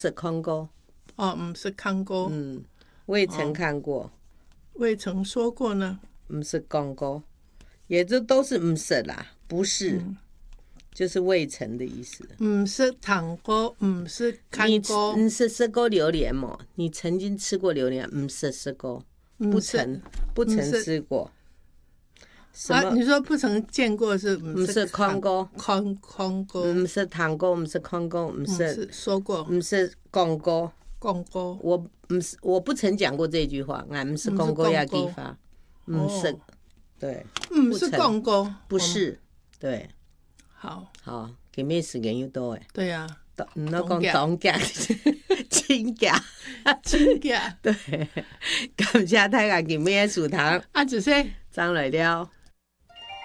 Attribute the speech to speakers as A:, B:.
A: 是看过。
B: 哦，不是看过，
A: 未曾看过，
B: 未曾说过呢，
A: 不是讲过，也就都是不是啦，不是，就是未曾的意思。
B: 不是尝过，不是看过，
A: 你是吃过榴莲吗？你曾经吃过榴莲？不是吃过，不曾吃过。什么？
B: 你说不曾见过是
A: 不是看过，
B: 看过，
A: 不是谈过，不是看过，不是
B: 说过，
A: 不是讲过。
B: 讲过，
A: 我不曾讲过这句话，俺们是讲过要地方，不是，对，
B: 不是讲过，
A: 不是，对，
B: 好，
A: 今日时间又多诶，
B: 对呀，
A: 唔好讲当家，亲家，
B: 亲家，
A: 对，感谢大家今日的收听，
B: 啊，这些
A: 张来了。